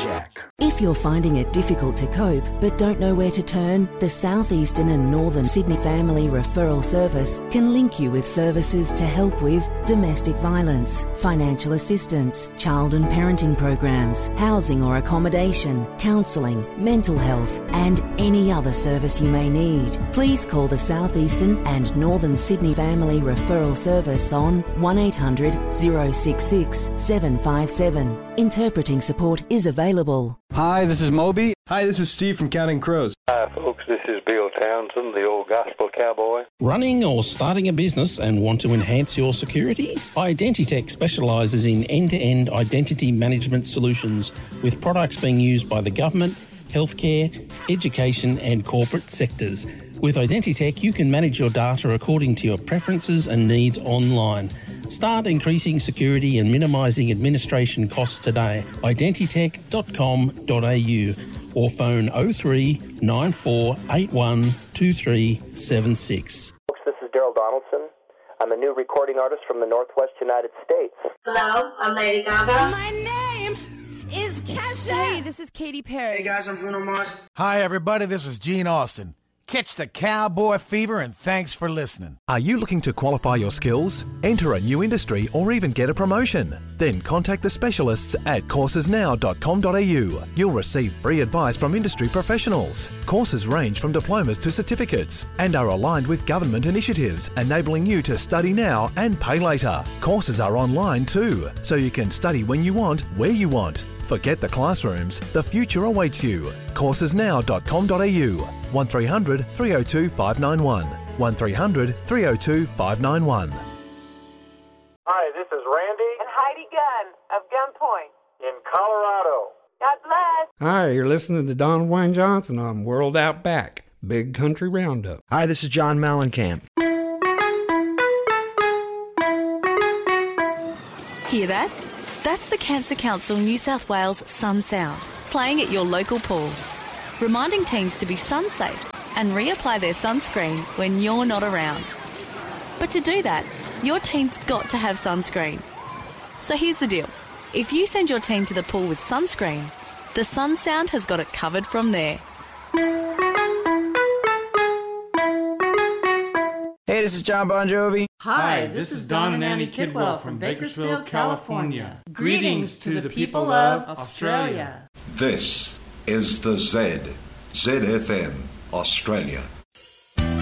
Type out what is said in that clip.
Jack. If you're finding it difficult to cope but don't know where to turn, the South Eastern and Northern Sydney Family Referral Service can link you with services to help with domestic violence, financial assistance, child and parenting programs, housing or accommodation, counselling, mental health and any other service you may need. Please call the South Eastern and Northern Sydney Family Referral Service on 1800 066 757. Interpreting support is available. Hi, this is Moby. Hi, this is Steve from Counting Crows. Hi, folks. This is Bill Townsend, the old gospel cowboy. Running or starting a business and want to enhance your security? Identitech specialises in end-to-end identity management solutions with products being used by the government, healthcare, education and corporate sectors. With Identitech, you can manage your data according to your preferences and needs online. Start increasing security and minimising administration costs today. Identitech.com.au or phone 03 9481 2376. This is Daryl Donaldson. I'm a new recording artist from the Northwest United States. Hello, I'm Lady Gaga. My name is Kesha. Hey, this is Katy Perry. Hey guys, I'm Bruno Mars. Hi everybody, this is Gene Austin. Catch the cowboy fever and thanks for listening. Are you looking to qualify your skills, enter a new industry or even get a promotion? Then contact the specialists at coursesnow.com.au. You'll receive free advice from industry professionals. Courses range from diplomas to certificates and are aligned with government initiatives, enabling you to study now and pay later. Courses are online too, so you can study when you want, where you want. Forget the classrooms, the future awaits you. Coursesnow.com.au 1300 302 591 1300 302 591. Hi, this is Randy and Heidi Gunn of Gunpoint in Colorado. God bless. Hi, you're listening to Don Wayne Johnson on World Outback, Big Country Roundup. Hi, this is John Mellencamp. Hear that? That's the Cancer Council New South Wales Sun Sound, playing at your local pool, reminding teens to be sun safe and reapply their sunscreen when you're not around. But to do that, your teen's got to have sunscreen. So here's the deal. If you send your teen to the pool with sunscreen, the Sun Sound has got it covered from there. Hey, this is John Bon Jovi. Hi, this is Don and Annie Kidwell from Bakersfield, California. Greetings to the people of Australia. This is the ZFM Australia.